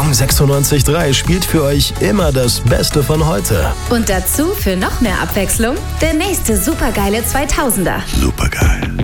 Kong 96.3 spielt für euch immer das Beste von heute. Und dazu für noch mehr Abwechslung der nächste supergeile 2000er. Supergeil.